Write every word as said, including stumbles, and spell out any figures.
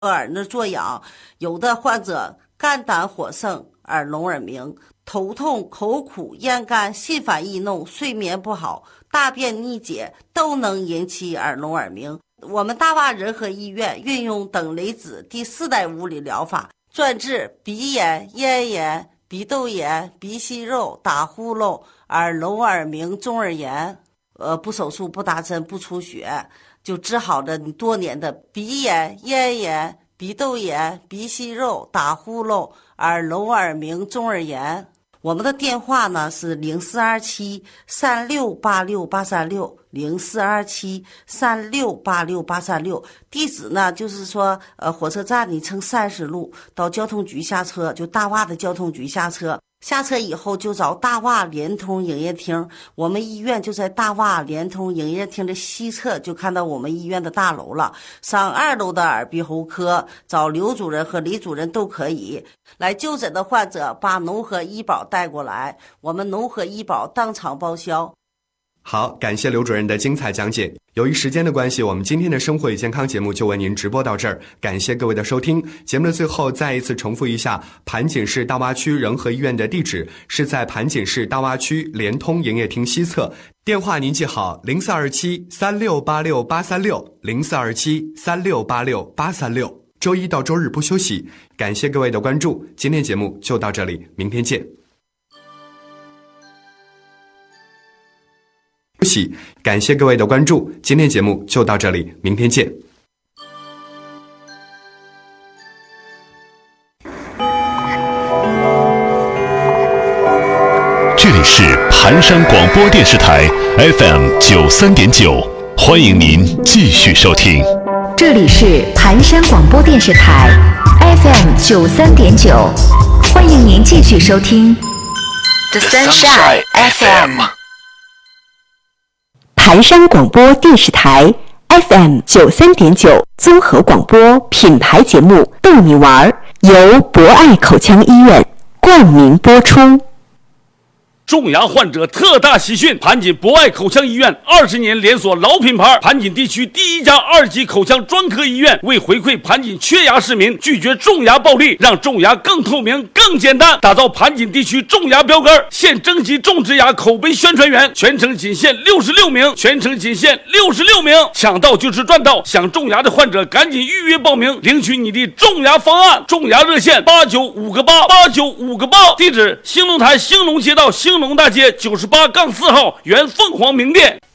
耳呢作痒，有的患者肝胆火盛，耳聋耳鸣，头痛、口苦、咽干、心烦易怒、睡眠不好、大便逆解都能引起耳聋耳鸣。我们大洼仁和医院运用等离子第四代物理疗法，专治鼻炎、咽炎、鼻窦炎、鼻息肉、打呼噜、耳聋耳鸣、中耳炎，呃，不手术、不打针、不出血，就治好了你多年的鼻炎、咽炎、鼻窦炎、鼻息肉、打呼噜、耳聋耳鸣、中耳炎。我们的电话呢是零四二七三六八六八三六零四二七三六八六八三六，地址呢就是说，呃，火车站你乘三十路到交通局下车，就大洼的交通局下车。下车以后就找大洼联通营业厅，我们医院就在大洼联通营业厅的西侧，就看到我们医院的大楼了。上二楼的耳鼻喉科找刘主任和李主任都可以。来就诊的患者把农和医保带过来，我们农和医保当场报销。 好，感谢刘主任的精彩讲解。由于时间的关系，我们今天的生活与健康节目就为您直播到这儿，感谢各位的收听。节目的最后再一次重复一下，盘锦市大洼区仁和医院的地址是在盘锦市大洼区联通营业厅西侧，电话您记好零四二七三六八六八三六零四二七三六八六八三六，周一到周日不休息。感谢各位的关注，今天节目就到这里，明天见。感谢各位的关注，今天节目就到这里，明天见。 这里是盘山广播电视台 F M 九三点九，欢迎您继续收听。 这里是盘山广播电视台 F M 九三点九，欢迎您继续收听 The Sunshine F M。 盘山广播电视台 F M 九三点九综合广播品牌节目《逗你玩》由博爱口腔医院冠名播出。 种牙患者特大喜讯！盘锦博爱口腔医院二十年连锁老品牌，盘锦地区第一家二级口腔专科医院，为回馈盘锦缺牙市民，拒绝种牙暴利，让种牙更透明、更简单，打造盘锦地区种牙标杆。现征集种植牙口碑宣传员，全程仅限六十六名，全程仅限六十六名，抢到就是赚到！想种牙的患者赶紧预约报名，领取你的种牙方案。种牙热线八九五个八八九五个八，地址兴隆台兴隆街道兴隆大街九十八杠四号原凤凰名店。